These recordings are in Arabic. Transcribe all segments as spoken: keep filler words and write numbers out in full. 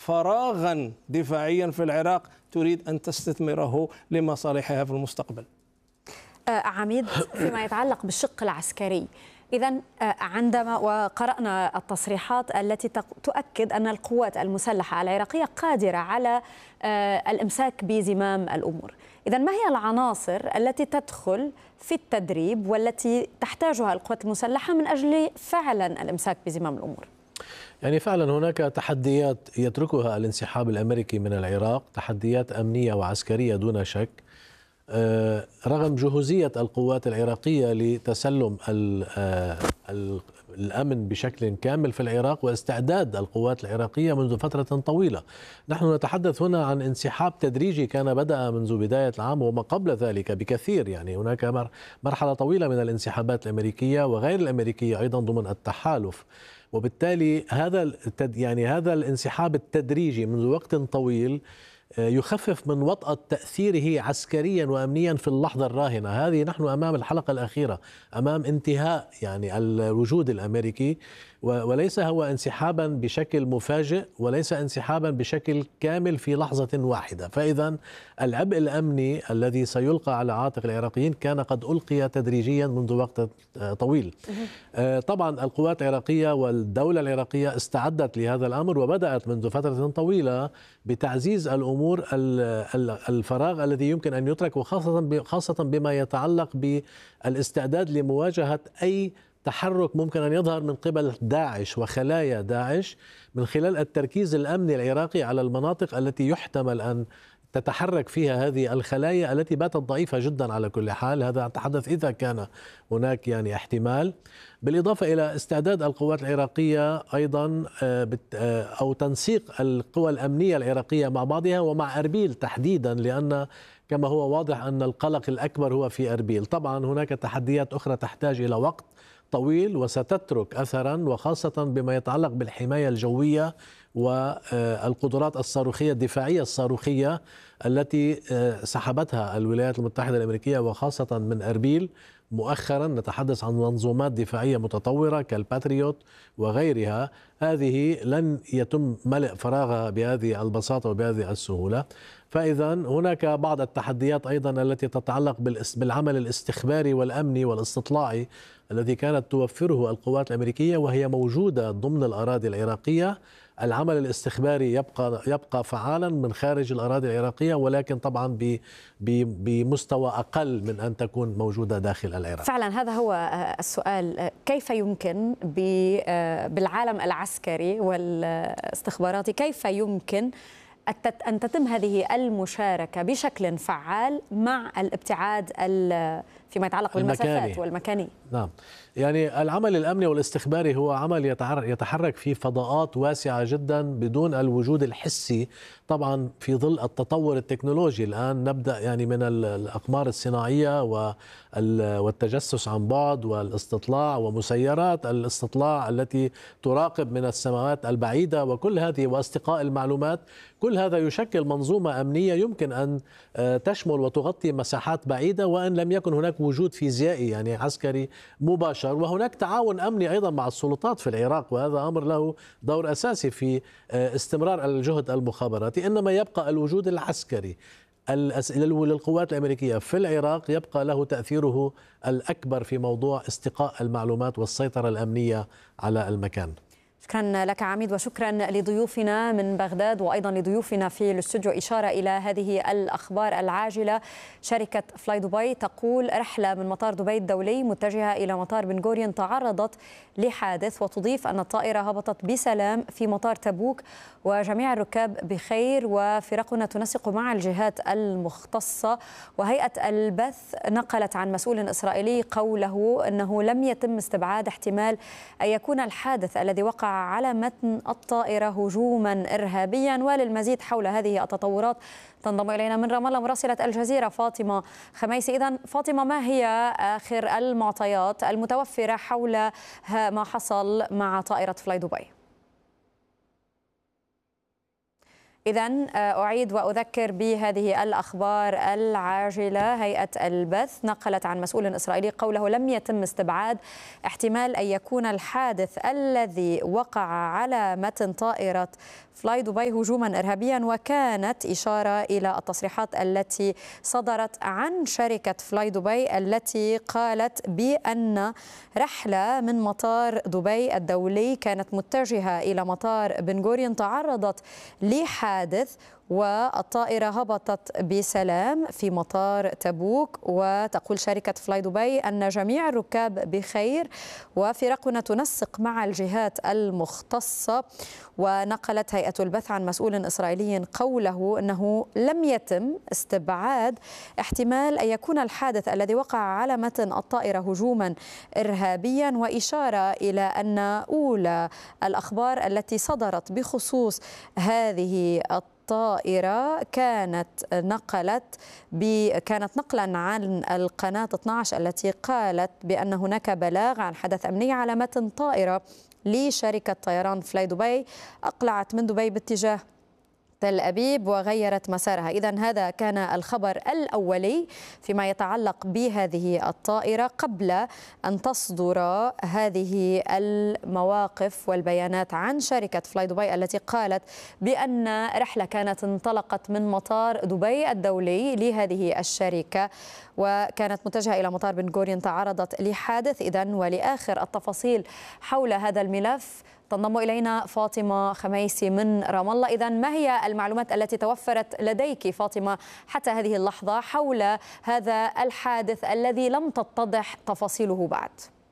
فراغا دفاعيا في العراق تريد أن تستثمره لمصالحها في المستقبل. عميد، فيما يتعلق بالشق العسكري، إذا عندما وقرأنا التصريحات التي تؤكد أن القوات المسلحة العراقية قادرة على الإمساك بزمام الأمور، إذا ما هي العناصر التي تدخل في التدريب والتي تحتاجها القوات المسلحة من أجل فعلا الإمساك بزمام الأمور؟ يعني فعلا هناك تحديات يتركها الانسحاب الأمريكي من العراق، تحديات أمنية وعسكرية دون شك، رغم جهوزية القوات العراقية لتسلم الأمن بشكل كامل في العراق واستعداد القوات العراقية منذ فترة طويلة. نحن نتحدث هنا عن انسحاب تدريجي كان بدأ منذ بداية العام وما قبل ذلك بكثير. يعني هناك مرحلة طويلة من الانسحابات الأمريكية وغير الأمريكية أيضا ضمن التحالف، وبالتالي هذا يعني هذا الانسحاب التدريجي منذ وقت طويل يخفف من وطأة تأثيره عسكريا وأمنيا في اللحظة الراهنة هذه. نحن أمام الحلقة الأخيرة، أمام انتهاء يعني الوجود الأمريكي، وليس هو انسحابا بشكل مفاجئ وليس انسحابا بشكل كامل في لحظة واحدة. فإذا العبء الأمني الذي سيلقى على عاتق العراقيين كان قد ألقي تدريجيا منذ وقت طويل. طبعا القوات العراقية والدولة العراقية استعدت لهذا الأمر وبدأت منذ فترة طويلة بتعزيز الأمور، الفراغ الذي يمكن أن يترك، وخاصة خاصة بما يتعلق بالاستعداد لمواجهة أي تحرك ممكن أن يظهر من قبل داعش وخلايا داعش من خلال التركيز الأمني العراقي على المناطق التي يحتمل أن تتحرك فيها هذه الخلايا التي باتت ضعيفة جدا على كل حال. هذا أتحدث إذا كان هناك يعني احتمال، بالإضافة إلى استعداد القوات العراقية أيضا أو تنسيق القوى الأمنية العراقية مع بعضها ومع أربيل تحديدا، لأن كما هو واضح أن القلق الأكبر هو في أربيل. طبعا هناك تحديات أخرى تحتاج إلى وقت طويل وستترك أثرا، وخاصة بما يتعلق بالحماية الجوية والقدرات الصاروخية الدفاعية الصاروخية التي سحبتها الولايات المتحدة الأمريكية وخاصة من أربيل مؤخرا. نتحدث عن منظومات دفاعية متطورة كالباتريوت وغيرها، هذه لن يتم ملء فراغها بهذه البساطة وبهذه السهولة. فإذا هناك بعض التحديات أيضا التي تتعلق بالعمل الاستخباري والأمني والاستطلاعي الذي كانت توفره القوات الأمريكية وهي موجودة ضمن الأراضي العراقية. العمل الاستخباري يبقى يبقى فعالا من خارج الأراضي العراقية، ولكن طبعا بمستوى أقل من أن تكون موجودة داخل العراق. فعلا هذا هو السؤال، كيف يمكن بالعالم العسكري والاستخباراتي كيف يمكن أن تتم هذه المشاركة بشكل فعال مع الابتعاد فيما يتعلق بالمسافات والمكانية؟ نعم، يعني العمل الأمني والاستخباري هو عمل يتحرك في فضاءات واسعة جدا بدون الوجود الحسي. طبعا في ظل التطور التكنولوجي الآن نبدأ يعني من الأقمار الصناعية والتجسس عن بعد والاستطلاع ومسيرات الاستطلاع التي تراقب من السماوات البعيدة وكل هذه واستقاء المعلومات. كل هذا يشكل منظومة أمنية يمكن أن تشمل وتغطي مساحات بعيدة وأن لم يكن هناك وجود فيزيائي يعني عسكري مباشر. وهناك تعاون أمني أيضا مع السلطات في العراق، وهذا أمر له دور أساسي في استمرار الجهد المخابراتي. إنما يبقى الوجود العسكري للقوات الأمريكية في العراق يبقى له تأثيره الأكبر في موضوع استقاء المعلومات والسيطرة الأمنية على المكان. شكرا لك عميد، وشكرا لضيوفنا من بغداد وأيضا لضيوفنا في الاستوديو. إشارة إلى هذه الأخبار العاجلة، شركة فلاي دبي تقول رحلة من مطار دبي الدولي متجهة إلى مطار بن غوريون تعرضت لحادث، وتضيف أن الطائرة هبطت بسلام في مطار تبوك وجميع الركاب بخير، وفرقنا تنسق مع الجهات المختصة. وهيئة البث نقلت عن مسؤول إسرائيلي قوله أنه لم يتم استبعاد احتمال أن يكون الحادث الذي وقع على متن الطائرة هجوما إرهابيا. وللمزيد حول هذه التطورات تنضم إلينا من رام الله مراسلة الجزيرة فاطمة خميسي. إذن فاطمة، ما هي آخر المعطيات المتوفرة حول ما حصل مع طائرة فلاي دبي؟ إذن أعيد وأذكر بهذه الأخبار العاجلة. هيئة البث نقلت عن مسؤول إسرائيلي قوله لم يتم استبعاد احتمال أن يكون الحادث الذي وقع على متن طائرة فلاي دبي هجوما إرهابيا، وكانت إشارة إلى التصريحات التي صدرت عن شركة فلاي دبي التي قالت بأن رحلة من مطار دبي الدولي كانت متجهة إلى مطار بن غوريون تعرضت لحادث، والطائرة هبطت بسلام في مطار تبوك. وتقول شركة فلاي دبي أن جميع الركاب بخير، وفرقنا تنسق مع الجهات المختصة. ونقلت هيئة البث عن مسؤول إسرائيلي قوله أنه لم يتم استبعاد احتمال أن يكون الحادث الذي وقع على متن الطائرة هجوما إرهابيا، وإشارة إلى أن أولى الأخبار التي صدرت بخصوص هذه الطائرة الطائرة كانت نقلت كانت نقلا عن القناة اثني عشر التي قالت بأن هناك بلاغ عن حدث أمني على متن طائرة لشركة طيران فلاي دبي أقلعت من دبي باتجاه تل أبيب وغيرت مسارها. إذن هذا كان الخبر الأولي فيما يتعلق بهذه الطائرة قبل أن تصدر هذه المواقف والبيانات عن شركة فلاي دبي التي قالت بأن رحلة كانت انطلقت من مطار دبي الدولي لهذه الشركة وكانت متجهة إلى مطار بن غوريون تعرضت لحادث. إذن ولآخر التفاصيل حول هذا الملف تنضم إلينا فاطمة خميسي من رام الله. إذن ما هي المعلومات التي توفرت لديك فاطمة حتى هذه اللحظة حول هذا الحادث الذي لم تتضح تفاصيله بعد؟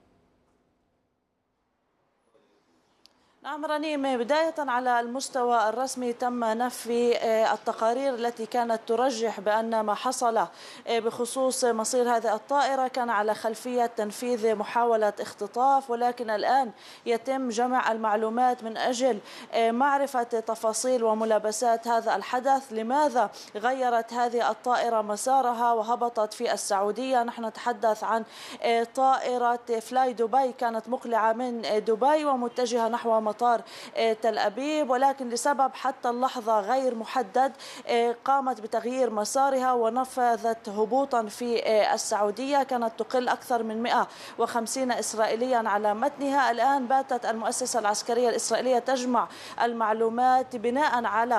نعم رنيم، بداية على المستوى الرسمي تم نفي التقارير التي كانت ترجح بأن ما حصل بخصوص مصير هذه الطائرة كان على خلفية تنفيذ محاولة اختطاف، ولكن الآن يتم جمع المعلومات من أجل معرفة تفاصيل وملابسات هذا الحدث. لماذا غيرت هذه الطائرة مسارها وهبطت في السعودية؟ نحن نتحدث عن طائرة فلاي دبي كانت مقلعة من دبي ومتجهة نحو مطار تل أبيب، ولكن لسبب حتى اللحظة غير محدد قامت بتغيير مسارها ونفذت هبوطا في السعودية. كانت تقل أكثر من مئة وخمسين إسرائيليا على متنها. الآن باتت المؤسسة العسكرية الإسرائيلية تجمع المعلومات بناء على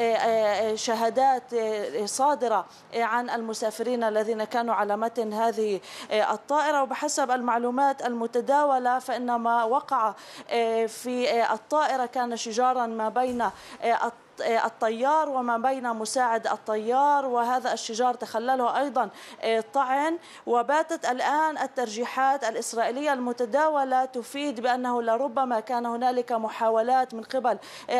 شهادات صادرة عن المسافرين الذين كانوا على متن هذه الطائرة، وبحسب المعلومات المتداولة فإن ما وقع في الطائرة كان شجارا ما بين الطيار وما بين مساعد الطيار، وهذا الشجار تخلله أيضا طعن. وباتت الآن الترجيحات الإسرائيلية المتداولة تفيد بأنه لربما كان هنالك محاولات من قبل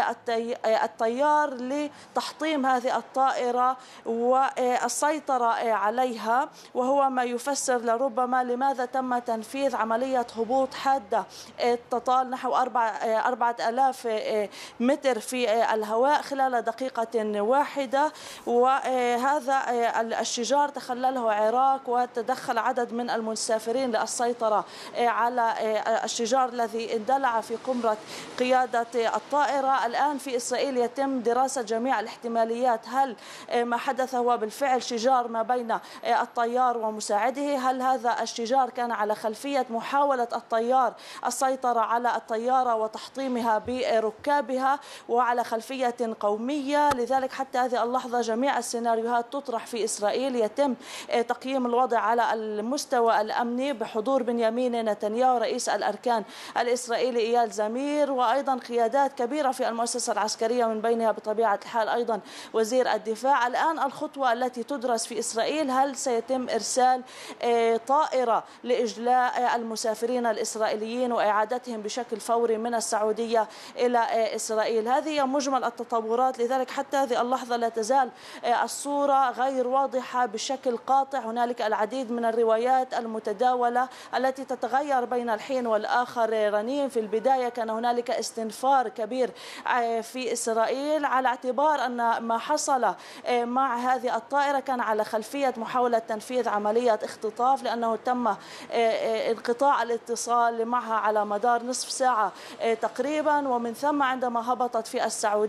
الطيار لتحطيم هذه الطائرة والسيطرة عليها، وهو ما يفسر لربما لماذا تم تنفيذ عملية هبوط حادة تطال نحو أربعة آلاف متر في الهواء خلال دقيقة واحدة. وهذا الشجار تخلله عراك وتدخل عدد من المسافرين للسيطرة على الشجار الذي اندلع في قمرة قيادة الطائرة. الآن في إسرائيل يتم دراسة جميع الاحتماليات. هل ما حدث هو بالفعل شجار ما بين الطيار ومساعده؟ هل هذا الشجار كان على خلفية محاولة الطيار السيطرة على الطيارة وتحطيمها بركابها وعلى خلفية قومية؟ لذلك حتى هذه اللحظة جميع السيناريوهات تطرح في إسرائيل. يتم تقييم الوضع على المستوى الأمني بحضور بنيامين نتنياهو رئيس الأركان الإسرائيلي إيال زمير، وأيضا قيادات كبيرة في المؤسسة العسكرية من بينها بطبيعة الحال أيضا وزير الدفاع. الآن الخطوة التي تدرس في إسرائيل هل سيتم إرسال طائرة لإجلاء المسافرين الإسرائيليين وإعادتهم بشكل فوري من السعودية إلى إسرائيل. هذه مجمل التطورات. لذلك حتى هذه اللحظة لا تزال الصورة غير واضحة بشكل قاطع. هنالك العديد من الروايات المتداولة التي تتغير بين الحين والآخر. رنيم، في البداية كان هنالك استنفار كبير في إسرائيل على اعتبار أن ما حصل مع هذه الطائرة كان على خلفية محاولة تنفيذ عملية اختطاف، لأنه تم انقطاع الاتصال معها على مدار نصف ساعة تقريبا. ومن ثم عندما هبطت في السعودية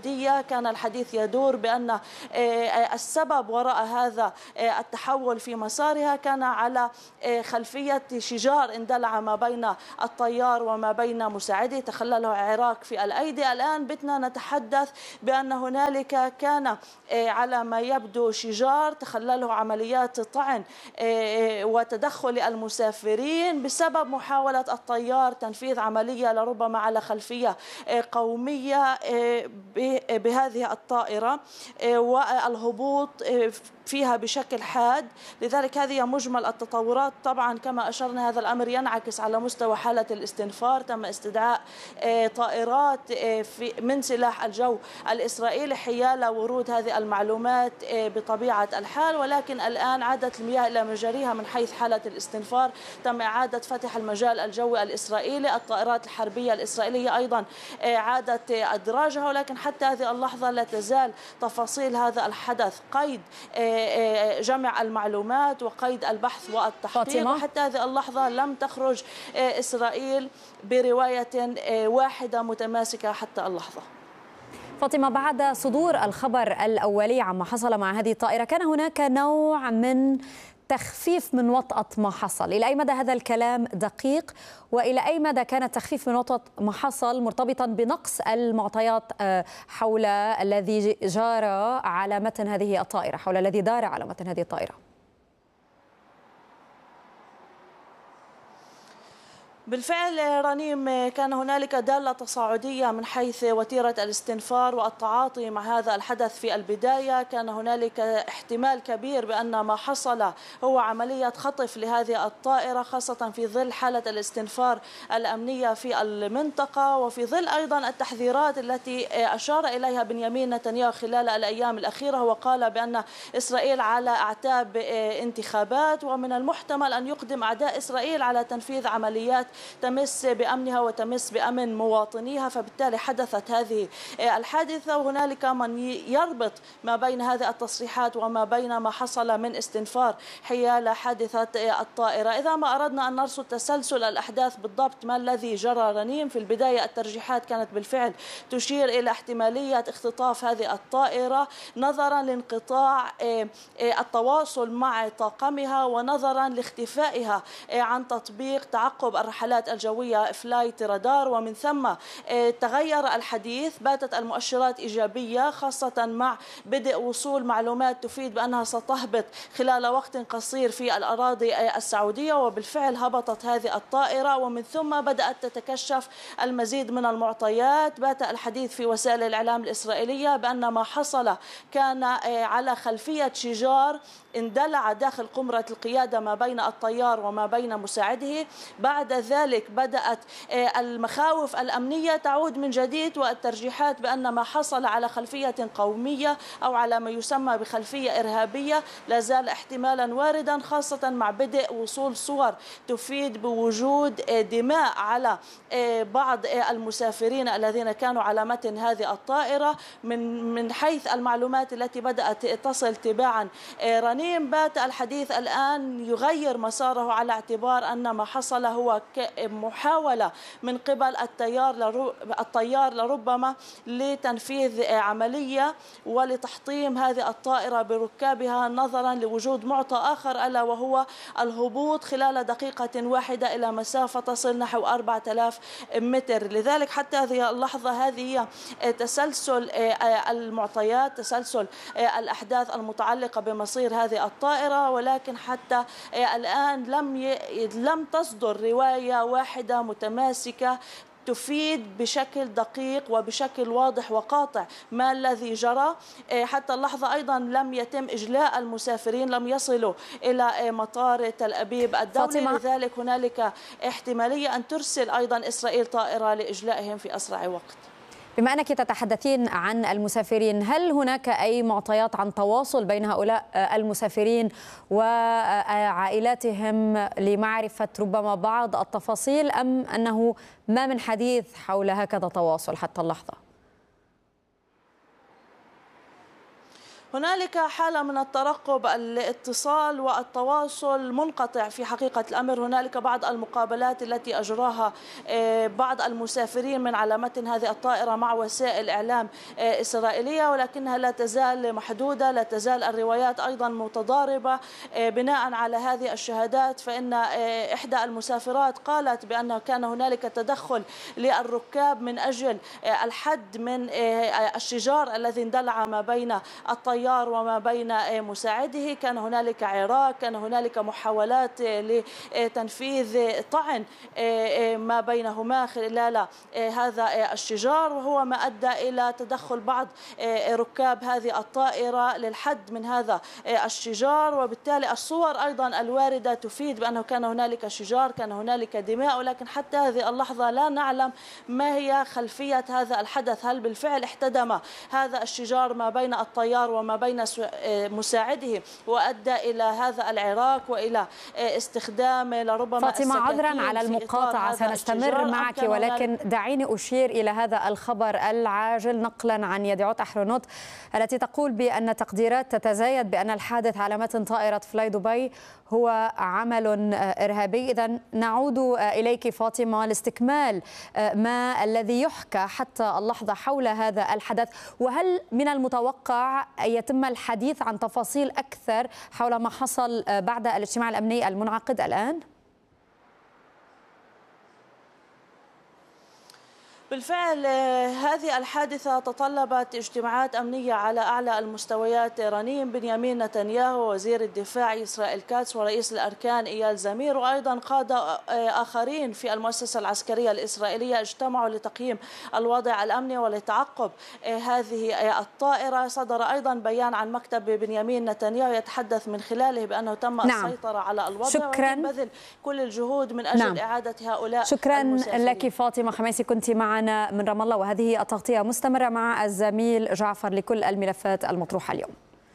كان الحديث يدور بأن السبب وراء هذا التحول في مسارها كان على خلفية شجار اندلع ما بين الطيار وما بين مساعده تخلله عراك في الأيدي. الآن بدنا نتحدث بأن هنالك كان على ما يبدو شجار تخلله عمليات طعن وتدخل المسافرين بسبب محاولة الطيار تنفيذ عملية لربما على خلفية قومية بهذه الطائرة والهبوط فيها بشكل حاد. لذلك هذه مجمل التطورات. طبعا كما أشرنا هذا الأمر ينعكس على مستوى حالة الاستنفار. تم استدعاء طائرات من سلاح الجو الإسرائيلي حيال ورود هذه المعلومات بطبيعة الحال، ولكن الآن عادت المياه إلى مجاريها من حيث حالة الاستنفار. تم إعادة فتح المجال الجوي الإسرائيلي. الطائرات الحربية الإسرائيلية أيضا عادت أدراجها، ولكن حتى هذه اللحظة لا تزال تفاصيل هذا الحدث قيد جمع المعلومات وقيد البحث والتحقيق. فاطمة. وحتى هذه اللحظة لم تخرج إسرائيل برواية واحدة متماسكة حتى اللحظة. فاطمة، بعد صدور الخبر الأولي عما حصل مع هذه الطائرة كان هناك نوع من تخفيف من وطأة ما حصل. إلى أي مدى هذا الكلام دقيق؟ وإلى أي مدى كان التخفيف من وطأة ما حصل مرتبطا بنقص المعطيات حول الذي جرى على متن هذه الطائرة، حول الذي دار على متن هذه الطائرة؟ بالفعل رنيم، كان هنالك دالة تصاعدية من حيث وتيرة الاستنفار والتعاطي مع هذا الحدث. في البداية كان هنالك احتمال كبير بأن ما حصل هو عملية خطف لهذه الطائرة، خاصة في ظل حالة الاستنفار الأمنية في المنطقة وفي ظل أيضا التحذيرات التي أشار إليها بنيامين نتنياهو خلال الأيام الأخيرة، وقال بأن إسرائيل على أعتاب انتخابات ومن المحتمل أن يقدم أعداء إسرائيل على تنفيذ عمليات تمس بأمنها وتمس بأمن مواطنيها. فبالتالي حدثت هذه الحادثة، وهنالك من يربط ما بين هذه التصريحات وما بين ما حصل من استنفار حيال حادثة الطائرة. إذا ما أردنا أن نرصد تسلسل الأحداث بالضبط ما الذي جرى رنيم، في البداية الترجيحات كانت بالفعل تشير إلى احتمالية اختطاف هذه الطائرة نظرا لانقطاع التواصل مع طاقمها ونظرا لاختفائها عن تطبيق تعقب الرحلات الجوية فلايت رادار، ومن ثم تغير الحديث. باتت المؤشرات إيجابية خاصة مع بدء وصول معلومات تفيد بأنها ستهبط خلال وقت قصير في الأراضي السعودية، وبالفعل هبطت هذه الطائرة ومن ثم بدأت تتكشف المزيد من المعطيات. بات الحديث في وسائل الإعلام الإسرائيلية بأن ما حصل كان على خلفية شجار اندلع داخل قمرة القيادة ما بين الطيار وما بين مساعده. بعد ذلك بدأت المخاوف الأمنية تعود من جديد والترجيحات بأن ما حصل على خلفية قومية أو على ما يسمى بخلفية إرهابية لا زال احتمالا واردا، خاصة مع بدء وصول صور تفيد بوجود دماء على بعض المسافرين الذين كانوا على متن هذه الطائرة. من من حيث المعلومات التي بدأت تصل تباعا رنيم، بات الحديث الآن يغير مساره على اعتبار أن ما حصل هو محاولة من قبل الطيار الطيار لربما لتنفيذ عملية ولتحطيم هذه الطائرة بركابها نظرا لوجود معطى آخر ألا وهو الهبوط خلال دقيقة واحدة إلى مسافة تصل نحو أربعة آلاف متر. لذلك حتى هذه اللحظة هذه هي تسلسل المعطيات، تسلسل الأحداث المتعلقة بمصير هذه الطائرة، ولكن حتى الآن لم ي... لم تصدر رواية واحدة متماسكة تفيد بشكل دقيق وبشكل واضح وقاطع ما الذي جرى. حتى اللحظة أيضا لم يتم إجلاء المسافرين، لم يصلوا إلى مطار تل أبيب الدولي. فاطمة. لذلك هنالك احتمالية أن ترسل أيضا إسرائيل طائرة لإجلائهم في أسرع وقت. بما أنك تتحدثين عن المسافرين، هل هناك أي معطيات عن تواصل بين هؤلاء المسافرين وعائلاتهم لمعرفة ربما بعض التفاصيل، أم أنه ما من حديث حول هكذا تواصل حتى اللحظة؟ هنالك حالة من الترقب، الاتصال والتواصل منقطع في حقيقة الأمر. هنالك بعض المقابلات التي أجراها بعض المسافرين من على متن هذه الطائرة مع وسائل إعلام إسرائيلية، ولكنها لا تزال محدودة، لا تزال الروايات أيضا متضاربة. بناء على هذه الشهادات فإن إحدى المسافرات قالت بأن كان هنالك تدخل للركاب من أجل الحد من الشجار الذي اندلع ما بين الطيار وما بين مساعده. كان هنالك عراك، كان هنالك محاولات لتنفيذ طعن ما بينهما خلال هذا الشجار، وهو ما أدى إلى تدخل بعض ركاب هذه الطائرة للحد من هذا الشجار. وبالتالي الصور أيضا الواردة تفيد بأنه كان هنالك شجار، كان هنالك دماء، ولكن حتى هذه اللحظة لا نعلم ما هي خلفية هذا الحدث. هل بالفعل احتدم هذا الشجار ما بين الطيار وما بين مساعده وأدى إلى هذا العراك وإلى استخدام لربما فاطمة عذرا على المقاطعة، سنستمر معك، ولكن دعيني أشير إلى هذا الخبر العاجل نقلا عن يدعوت أحرنوت التي تقول بأن تقديرات تتزايد بأن الحادث على متن طائرة فلاي دبي هو عمل إرهابي. إذن نعود إليك فاطمة لاستكمال ما الذي يحكى حتى اللحظة حول هذا الحدث، وهل من المتوقع أن يتم الحديث عن تفاصيل أكثر حول ما حصل بعد الاجتماع الأمني المنعقد الآن؟ بالفعل هذه الحادثة تطلبت اجتماعات أمنية على أعلى المستويات. رنين بنيامين نتنياهو وزير الدفاع إسرائيل كاتس ورئيس الأركان إيال زمير وأيضا قادة آخرين في المؤسسة العسكرية الإسرائيلية اجتمعوا لتقييم الوضع الأمني ولتعقب هذه الطائرة. صدر أيضا بيان عن مكتب بنيامين نتنياهو يتحدث من خلاله بأنه تم نعم. السيطرة على الوضع. شكرا. وبذل كل الجهود من أجل نعم. إعادة هؤلاء شكرا المسافرين. لك فاطمة خميسي، كنت معنا من رام الله، وهذه التغطية مستمرة مع الزميل جعفر لكل الملفات المطروحة اليوم.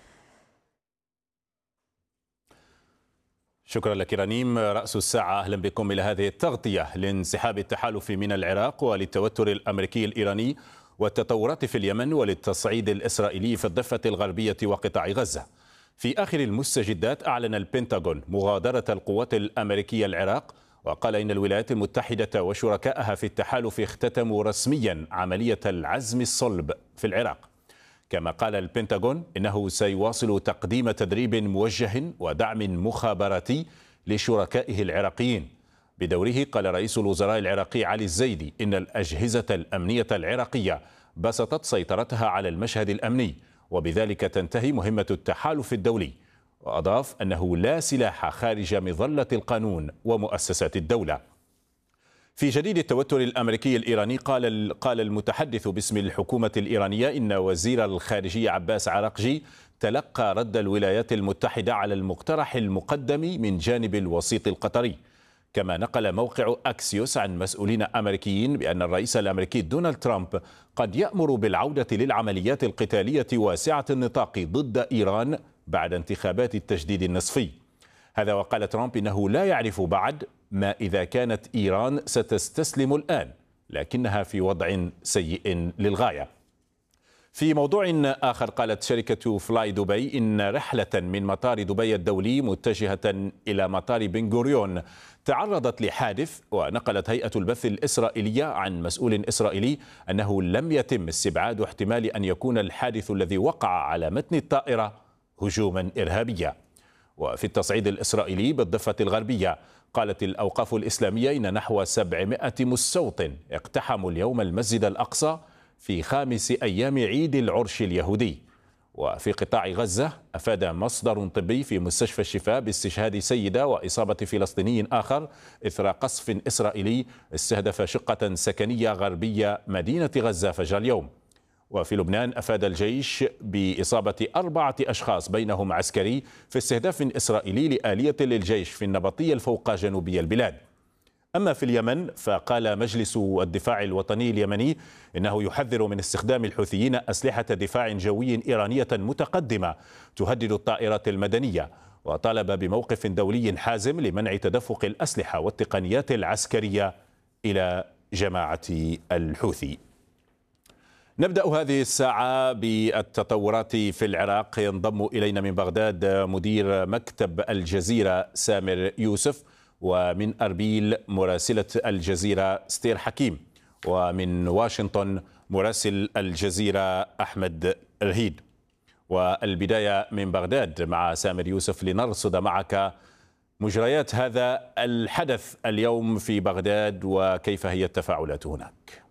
شكرا لك رنيم. رأس الساعة، أهلا بكم إلى هذه التغطية لانسحاب التحالف من العراق وللتوتر الأمريكي الإيراني والتطورات في اليمن وللتصعيد الإسرائيلي في الضفة الغربية وقطاع غزة. في آخر المستجدات أعلن البنتاغون مغادرة القوات الأمريكية العراق، وقال إن الولايات المتحدة وشركائها في التحالف اختتموا رسميا عملية العزم الصلب في العراق. كما قال البنتاغون إنه سيواصل تقديم تدريب موجه ودعم مخابراتي لشركائه العراقيين. بدوره قال رئيس الوزراء العراقي علي الزيدي إن الأجهزة الأمنية العراقية بسطت سيطرتها على المشهد الأمني، وبذلك تنتهي مهمة التحالف الدولي. وأضاف أنه لا سلاح خارج مظلة القانون ومؤسسات الدولة. في جديد التوتر الأمريكي الإيراني، قال قال المتحدث باسم الحكومة الإيرانية إن وزير الخارجية عباس عراقجي تلقى رد الولايات المتحدة على المقترح المقدم من جانب الوسيط القطري. كما نقل موقع أكسيوس عن مسؤولين أمريكيين بأن الرئيس الأمريكي دونالد ترامب قد يأمر بالعودة للعمليات القتالية واسعة النطاق ضد إيران بعد انتخابات التجديد النصفي. هذا وقال ترامب إنه لا يعرف بعد ما إذا كانت إيران ستستسلم الآن، لكنها في وضع سيء للغاية. في موضوع آخر، قالت شركة فلاي دبي إن رحلة من مطار دبي الدولي متجهة إلى مطار بن غوريون تعرضت لحادث. ونقلت هيئة البث الإسرائيلية عن مسؤول إسرائيلي أنه لم يتم استبعاد احتمال أن يكون الحادث الذي وقع على متن الطائرة هجوما إرهابيا. وفي التصعيد الإسرائيلي بالضفة الغربية، قالت الأوقاف الإسلامية إن نحو سبعمائة مستوطن اقتحموا اليوم المسجد الأقصى في خامس أيام عيد العرش اليهودي. وفي قطاع غزة، أفاد مصدر طبي في مستشفى الشفاء باستشهاد سيدة وإصابة فلسطيني آخر إثر قصف إسرائيلي استهدف شقة سكنية غربية مدينة غزة فجر اليوم. وفي لبنان، أفاد الجيش بإصابة أربعة أشخاص بينهم عسكري في استهداف إسرائيلي لآلية للجيش في النبطية الفوق جنوبي البلاد. أما في اليمن، فقال مجلس الدفاع الوطني اليمني إنه يحذر من استخدام الحوثيين أسلحة دفاع جوي إيرانية متقدمة تهدد الطائرات المدنية، وطالب بموقف دولي حازم لمنع تدفق الأسلحة والتقنيات العسكرية إلى جماعة الحوثي. نبدأ هذه الساعة بالتطورات في العراق. ينضم إلينا من بغداد مدير مكتب الجزيرة سامر يوسف، ومن أربيل مراسلة الجزيرة ستير حكيم، ومن واشنطن مراسل الجزيرة أحمد رهيد. والبداية من بغداد مع سامر يوسف لنرصد معك مجريات هذا الحدث اليوم في بغداد وكيف هي التفاعلات هناك.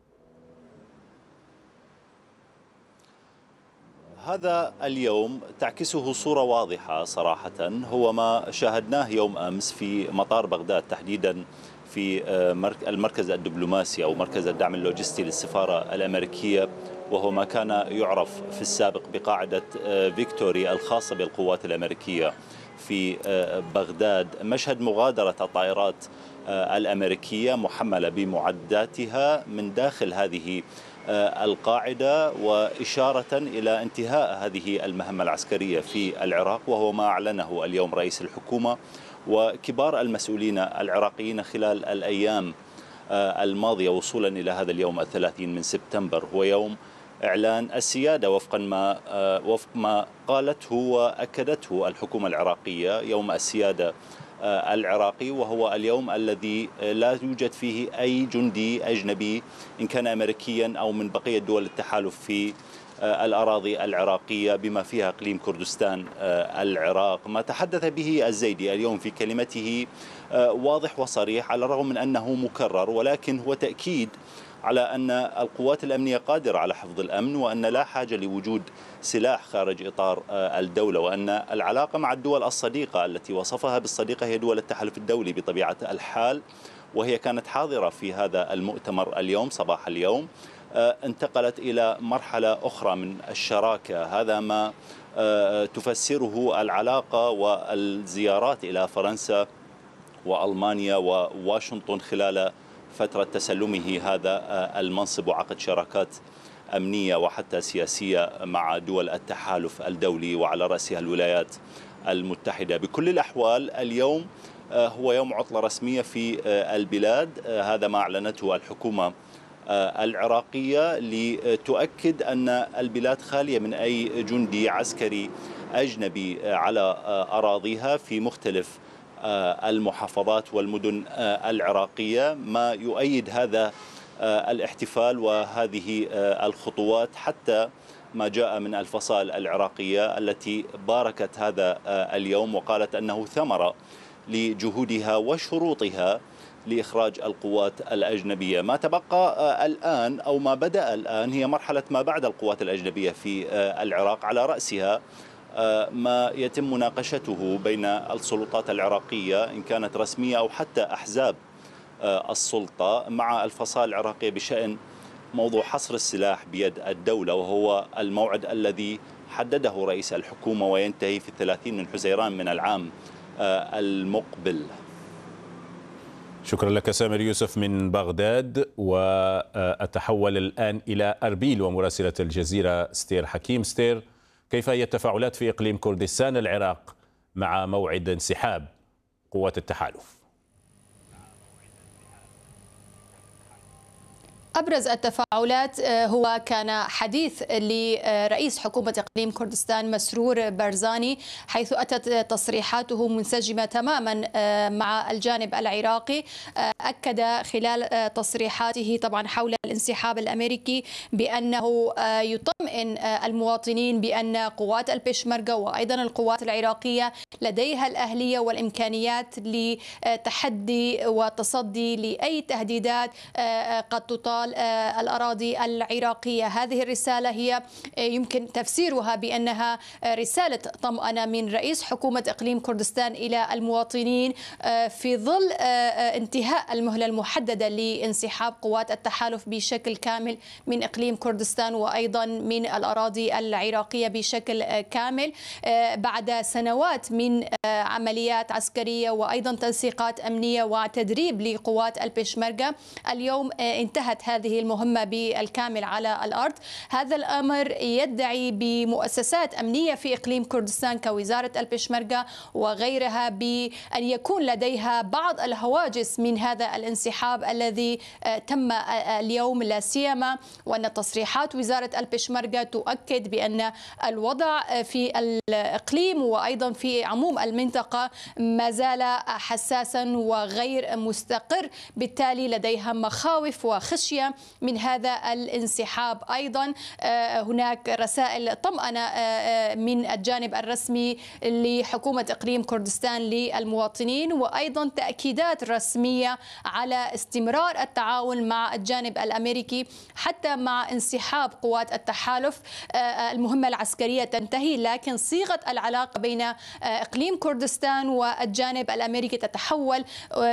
هذا اليوم تعكسه صورة واضحة صراحة، هو ما شاهدناه يوم أمس في مطار بغداد، تحديدا في المركز الدبلوماسي أو مركز الدعم اللوجستي للسفارة الأمريكية، وهو ما كان يعرف في السابق بقاعدة فيكتوري الخاصة بالقوات الأمريكية في بغداد. مشهد مغادرة الطائرات الأمريكية محملة بمعداتها من داخل هذه القاعدة، وإشارة إلى انتهاء هذه المهمة العسكرية في العراق، وهو ما أعلنه اليوم رئيس الحكومة وكبار المسؤولين العراقيين خلال الأيام الماضية وصولا إلى هذا اليوم الثلاثين من سبتمبر. هو يوم إعلان السيادة وفقا ما وفق ما قالته وأكدته الحكومة العراقية، يوم السيادة العراقي، وهو اليوم الذي لا يوجد فيه أي جندي أجنبي إن كان أمريكيا أو من بقية دول التحالف في الأراضي العراقية بما فيها إقليم كردستان العراق. ما تحدث به الزيدي اليوم في كلمته واضح وصريح على الرغم من أنه مكرر، ولكن هو تأكيد على أن القوات الأمنية قادرة على حفظ الأمن، وأن لا حاجة لوجود سلاح خارج إطار الدولة، وأن العلاقة مع الدول الصديقة التي وصفها بالصديقة هي دول التحالف الدولي بطبيعة الحال، وهي كانت حاضرة في هذا المؤتمر اليوم صباح اليوم، انتقلت إلى مرحلة أخرى من الشراكة. هذا ما تفسره العلاقة والزيارات إلى فرنسا وألمانيا وواشنطن خلال فترة تسلمه هذا المنصب، وعقد شراكات أمنية وحتى سياسية مع دول التحالف الدولي وعلى رأسها الولايات المتحدة. بكل الأحوال اليوم هو يوم عطلة رسمية في البلاد، هذا ما أعلنته الحكومة العراقية لتؤكد أن البلاد خالية من أي جندي عسكري أجنبي على أراضيها في مختلف المحافظات والمدن العراقية، ما يؤيد هذا الاحتفال وهذه الخطوات حتى ما جاء من الفصائل العراقية التي باركت هذا اليوم وقالت أنه ثمرة لجهودها وشروطها لإخراج القوات الأجنبية. ما تبقى الآن أو ما بدأ الآن هي مرحلة ما بعد القوات الأجنبية في العراق، على رأسها ما يتم مناقشته بين السلطات العراقية إن كانت رسمية أو حتى أحزاب السلطة مع الفصائل العراقية بشأن موضوع حصر السلاح بيد الدولة، وهو الموعد الذي حدده رئيس الحكومة وينتهي في الثلاثين من حزيران من العام المقبل. شكرا لك سامر يوسف من بغداد. وأتحول الآن إلى أربيل ومراسلة الجزيرة ستير حكيم. ستير، كيف هي التفاعلات في إقليم كردستان العراق مع موعد انسحاب قوات التحالف؟ أبرز التفاعلات هو كان حديث لرئيس حكومة إقليم كردستان مسرور بارزاني، حيث أتت تصريحاته منسجمة تماما مع الجانب العراقي. أكد خلال تصريحاته طبعا حول الانسحاب الأمريكي بأنه يطمئن المواطنين بأن قوات البشمركة وأيضا القوات العراقية لديها الأهلية والإمكانيات لتحدي وتصدي لأي تهديدات قد تطال الأراضي العراقية. هذه الرسالة هي يمكن تفسيرها بأنها رسالة طمأنة من رئيس حكومة إقليم كردستان إلى المواطنين في ظل انتهاء المهلة المحددة لانسحاب قوات التحالف بشكل كامل من إقليم كردستان وأيضا من الأراضي العراقية بشكل كامل، بعد سنوات من عمليات عسكرية وأيضا تنسيقات أمنية وتدريب لقوات البشمركة. اليوم انتهت هذه المهمة بالكامل على الأرض. هذا الأمر يدعي بمؤسسات أمنية في إقليم كردستان كوزارة البشمركة وغيرها بأن يكون لديها بعض الهواجس من هذا الانسحاب الذي تم اليوم، لا سيما وأن تصريحات وزارة البشمركة تؤكد بأن الوضع في الإقليم وأيضا في عموم المنطقة ما زال حساسا وغير مستقر، بالتالي لديها مخاوف وخشية من هذا الانسحاب. أيضا هناك رسائل طمأنة من الجانب الرسمي لحكومة إقليم كردستان للمواطنين، وأيضا تأكيدات رسمية على استمرار التعاون مع الجانب الأمريكي حتى مع انسحاب قوات التحالف. المهمة العسكرية تنتهي، لكن صيغة العلاقة بين إقليم كردستان والجانب الأمريكي تتحول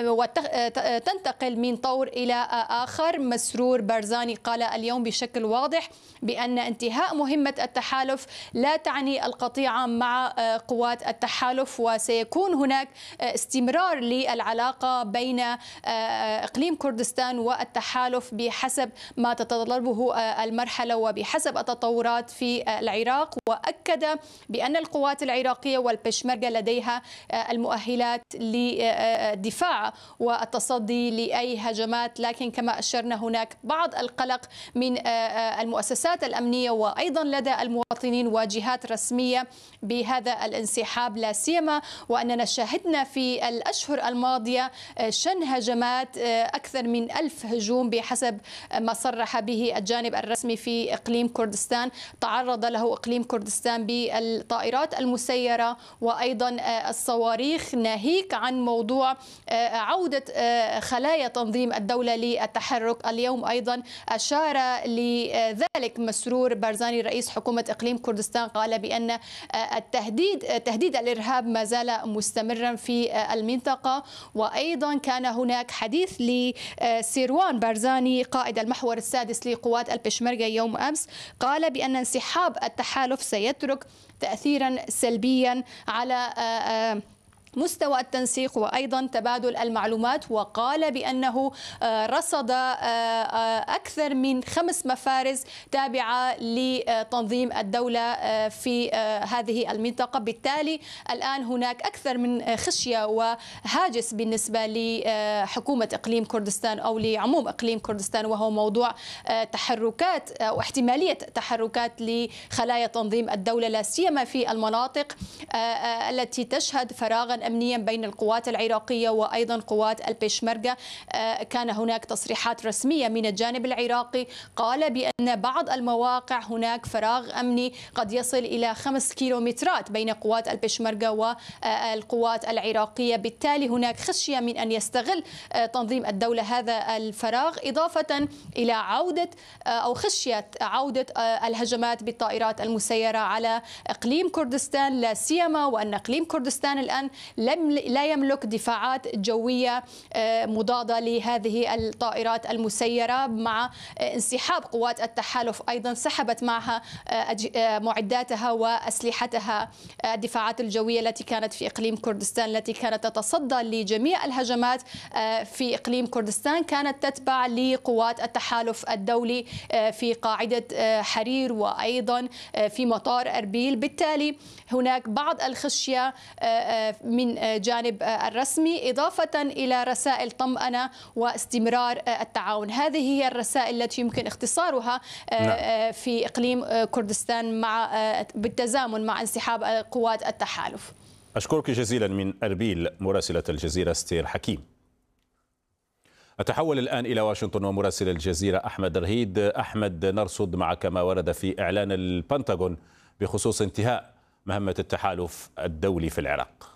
وتنتقل من طور إلى آخر. مسرور بارزاني قال اليوم بشكل واضح بأن انتهاء مهمة التحالف لا تعني القطيعة مع قوات التحالف، وسيكون هناك استمرار للعلاقة بين إقليم كردستان والتحالف بحسب ما تتطلبه المرحلة وبحسب التطورات في العراق. وأكد بأن القوات العراقية والبشمركة لديها المؤهلات للدفاع والتصدي لأي هجمات، لكن كما أشرنا هناك بعض القلق من المؤسسات الأمنية وأيضا لدى المواطنين وجهات رسمية بهذا الانسحاب، لا سيما وأننا شاهدنا في الأشهر الماضية شن هجمات أكثر من ألف هجوم بحسب ما صرح به الجانب الرسمي في إقليم كردستان تعرض له إقليم كردستان بالطائرات المسيرة وأيضا الصواريخ، ناهيك عن موضوع عودة خلايا تنظيم الدولة للتحرك. اليوم أيضا أشار لذلك مسرور بارزاني رئيس حكومة إقليم كردستان، قال بأن التهديد تهديد الإرهاب ما زال مستمرا في المنطقة. وأيضا كان هناك حديث لسيروان بارزاني قائد المحور السادس لقوات البشمركة يوم أمس، قال بأن انسحاب التحالف سيترك تأثيرا سلبيا على مستوى التنسيق وأيضا تبادل المعلومات، وقال بأنه رصد أكثر من خمس مفارز تابعة لتنظيم الدولة في هذه المنطقة. بالتالي الآن هناك أكثر من خشية وهاجس بالنسبة لحكومة إقليم كردستان أو لعموم إقليم كردستان، وهو موضوع تحركات أو احتمالية تحركات لخلايا تنظيم الدولة، لا سيما في المناطق التي تشهد فراغا أمنيا بين القوات العراقية وأيضا قوات البشمركة. كان هناك تصريحات رسمية من الجانب العراقي قال بأن بعض المواقع هناك فراغ أمني قد يصل إلى خمس كيلومترات بين قوات البشمركة والقوات العراقية. بالتالي هناك خشية من أن يستغل تنظيم الدولة هذا الفراغ، إضافة إلى عودة أو خشية عودة الهجمات بالطائرات المسيرة على إقليم كردستان، لا سيما وأن إقليم كردستان الآن لم لا يملك دفاعات جوية مضادة لهذه الطائرات المسيرة. مع انسحاب قوات التحالف أيضا سحبت معها معداتها وأسلحتها. الدفاعات الجوية التي كانت في إقليم كردستان التي كانت تتصدى لجميع الهجمات في إقليم كردستان كانت تتبع لقوات التحالف الدولي في قاعدة حرير وأيضا في مطار أربيل. بالتالي هناك بعض الخشية من جانب الرسمي، إضافة إلى رسائل طمأنة واستمرار التعاون. هذه هي الرسائل التي يمكن اختصارها في إقليم كردستان مع بالتزامن مع انسحاب قوات التحالف. أشكرك جزيلا من أربيل مراسلة الجزيرة ستير حكيم. أتحول الآن إلى واشنطن ومراسل الجزيرة أحمد رهيد. أحمد، نرصد معك ما ورد في إعلان البنتاغون بخصوص انتهاء مهمة التحالف الدولي في العراق.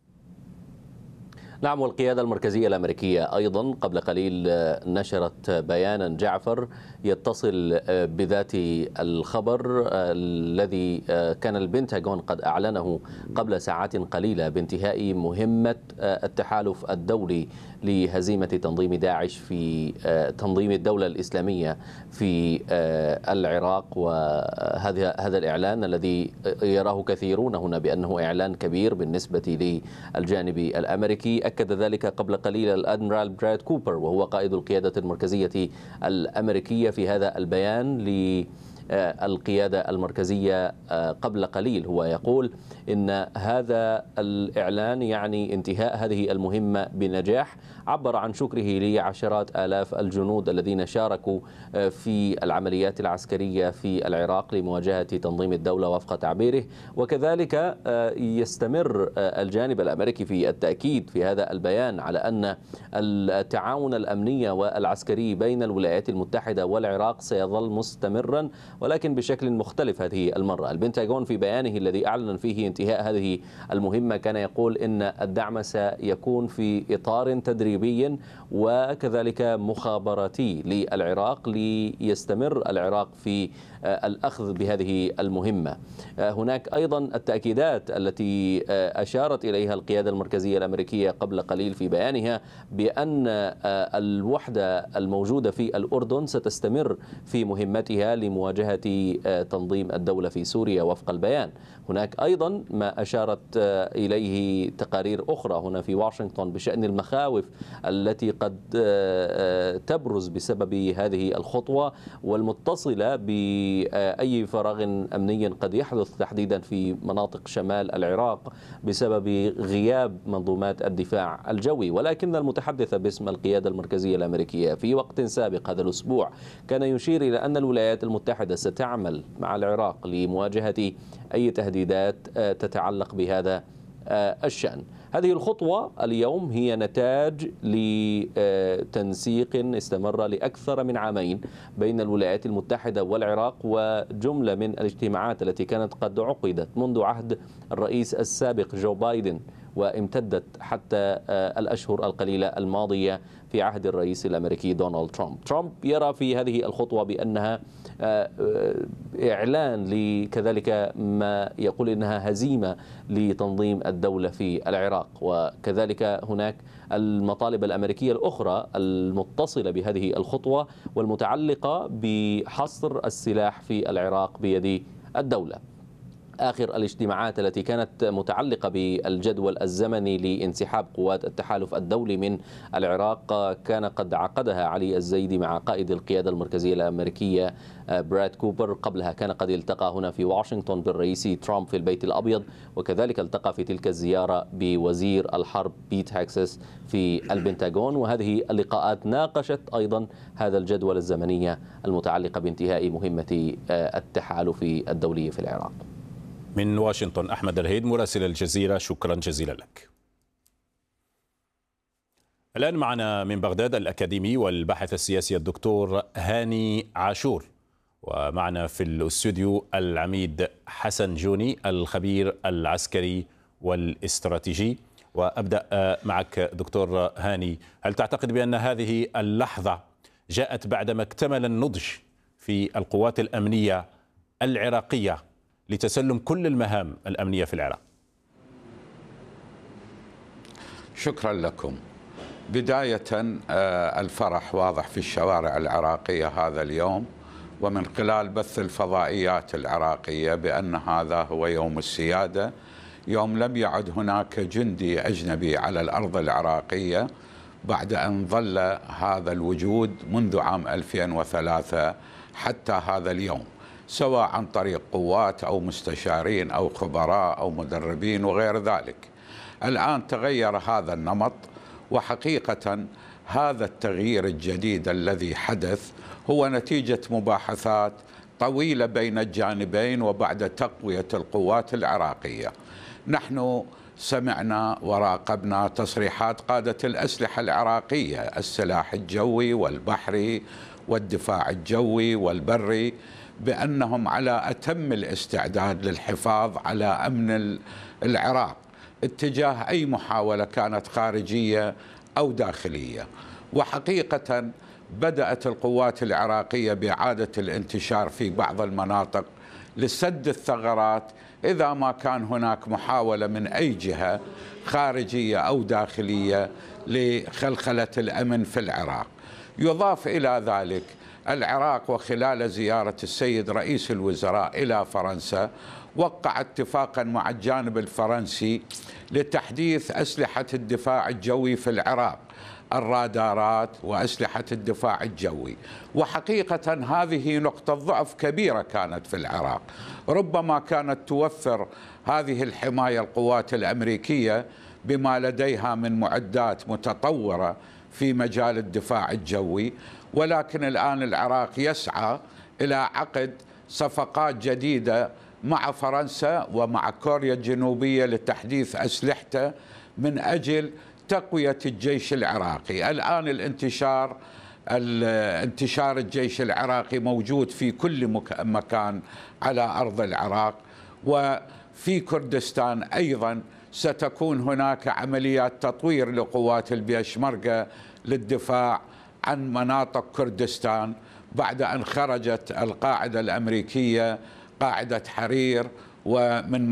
نعم، والقيادة المركزية الأمريكية أيضا قبل قليل نشرت بيانا جعفر يتصل بذات الخبر الذي كان البنتاغون قد أعلنه قبل ساعات قليلة بانتهاء مهمة التحالف الدولي لهزيمة تنظيم داعش في تنظيم الدولة الإسلامية في العراق. وهذا هذا الإعلان الذي يراه كثيرون هنا بأنه إعلان كبير بالنسبة للجانب الأمريكي، أكد ذلك قبل قليل الأدميرال براد كوبر وهو قائد القيادة المركزية الأمريكية في هذا البيان ل القيادة المركزية قبل قليل. هو يقول إن هذا الإعلان يعني انتهاء هذه المهمة بنجاح. عبر عن شكره لعشرات آلاف الجنود الذين شاركوا في العمليات العسكرية في العراق لمواجهة تنظيم الدولة وفق تعبيره. وكذلك يستمر الجانب الأمريكي في التأكيد في هذا البيان على أن التعاون الأمني والعسكري بين الولايات المتحدة والعراق سيظل مستمرا ولكن بشكل مختلف هذه المرة. البنتاغون في بيانه الذي أعلن فيه انتهاء هذه المهمة كان يقول إن الدعم سيكون في إطار تدريبي وكذلك مخابراتي للعراق ليستمر العراق في الأخذ بهذه المهمة. هناك أيضا التأكيدات التي أشارت إليها القيادة المركزية الأمريكية قبل قليل في بيانها بأن الوحدة الموجودة في الأردن ستستمر في مهمتها لمواجهة تنظيم الدولة في سوريا وفق البيان. هناك أيضا ما أشارت إليه تقارير أخرى هنا في واشنطن بشأن المخاوف التي قد تبرز بسبب هذه الخطوة والمتصلة بأي فراغ أمني قد يحدث تحديدا في مناطق شمال العراق بسبب غياب منظومات الدفاع الجوي. ولكن المتحدث باسم القيادة المركزية الأمريكية في وقت سابق هذا الأسبوع كان يشير إلى أن الولايات المتحدة ستعمل مع العراق لمواجهة أي تهديدات تتعلق بهذا الشأن. هذه الخطوة اليوم هي نتاج لتنسيق استمر لأكثر من عامين بين الولايات المتحدة والعراق وجملة من الاجتماعات التي كانت قد عقدت منذ عهد الرئيس السابق جو بايدن وامتدت حتى الأشهر القليلة الماضية في عهد الرئيس الأمريكي دونالد ترامب. ترامب يرى في هذه الخطوة بأنها إعلان لكذلك ما يقول إنها هزيمة لتنظيم الدولة في العراق. وكذلك هناك المطالب الأمريكية الأخرى المتصلة بهذه الخطوة والمتعلقة بحصر السلاح في العراق بيد الدولة. آخر الاجتماعات التي كانت متعلقة بالجدول الزمني لانسحاب قوات التحالف الدولي من العراق كان قد عقدها علي الزيدي مع قائد القيادة المركزية الأمريكية براد كوبر. قبلها كان قد التقى هنا في واشنطن بالرئيس ترامب في البيت الأبيض وكذلك التقى في تلك الزيارة بوزير الحرب بيت هاكسس في البنتاغون. وهذه اللقاءات ناقشت أيضا هذا الجدول الزمني المتعلق بانتهاء مهمة التحالف الدولي في العراق. من واشنطن أحمد الهيد مراسل الجزيرة، شكرا جزيلا لك. الآن معنا من بغداد الأكاديمي والباحث السياسي الدكتور هاني عاشور، ومعنا في الاستوديو العميد حسن جوني الخبير العسكري والاستراتيجي. وأبدأ معك دكتور هاني، هل تعتقد بأن هذه اللحظة جاءت بعدما اكتمل النضج في القوات الأمنية العراقية لتسلم كل المهام الأمنية في العراق؟ شكرا لكم. بداية الفرح واضح في الشوارع العراقية هذا اليوم ومن خلال بث الفضائيات العراقية بأن هذا هو يوم السيادة، يوم لم يعد هناك جندي أجنبي على الأرض العراقية بعد أن ظل هذا الوجود منذ عام ألفين وثلاثة حتى هذا اليوم، سواء عن طريق قوات أو مستشارين أو خبراء أو مدربين وغير ذلك. الآن تغير هذا النمط، وحقيقة هذا التغيير الجديد الذي حدث هو نتيجة مباحثات طويلة بين الجانبين وبعد تقوية القوات العراقية. نحن سمعنا وراقبنا تصريحات قادة الأسلحة العراقية، السلاح الجوي والبحري والدفاع الجوي والبري، بأنهم على أتم الاستعداد للحفاظ على أمن العراق اتجاه أي محاولة كانت خارجية أو داخلية. وحقيقة بدأت القوات العراقية بإعادة الانتشار في بعض المناطق لسد الثغرات إذا ما كان هناك محاولة من أي جهة خارجية أو داخلية لخلخلة الأمن في العراق. يضاف إلى ذلك العراق وخلال زيارة السيد رئيس الوزراء إلى فرنسا وقع اتفاقا مع الجانب الفرنسي لتحديث أسلحة الدفاع الجوي في العراق، الرادارات وأسلحة الدفاع الجوي. وحقيقة هذه نقطة ضعف كبيرة كانت في العراق، ربما كانت توفر هذه الحماية القوات الأمريكية بما لديها من معدات متطورة في مجال الدفاع الجوي، ولكن الآن العراق يسعى إلى عقد صفقات جديدة مع فرنسا ومع كوريا الجنوبية لتحديث أسلحته من أجل تقوية الجيش العراقي. الآن الانتشار انتشار الجيش العراقي موجود في كل مكان على أرض العراق، وفي كردستان أيضا ستكون هناك عمليات تطوير لقوات البيشمركة للدفاع عن مناطق كردستان بعد أن خرجت القاعدة الأمريكية قاعدة حرير ومن